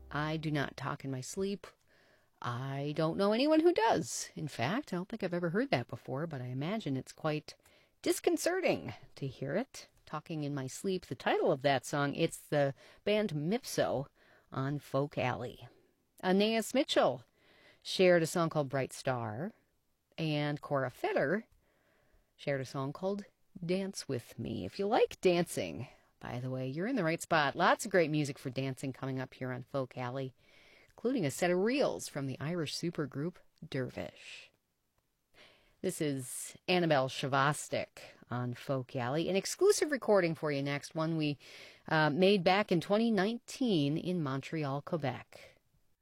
I do not talk in my sleep. I don't know anyone who does. In fact, I don't think I've ever heard that before, but I imagine it's quite disconcerting to hear it. Talking in My Sleep, the title of that song, it's the band Mipso on Folk Alley. Anais Mitchell shared a song called Bright Star, and Cora Fetter shared a song called Dance With Me. If you like dancing, by the way, you're in the right spot. Lots of great music for dancing coming up here on Folk Alley, including a set of reels from the Irish supergroup Dervish. This is Annabelle Shavastik on Folk Alley. An exclusive recording for you next, one we made back in 2019 in Montreal, Quebec.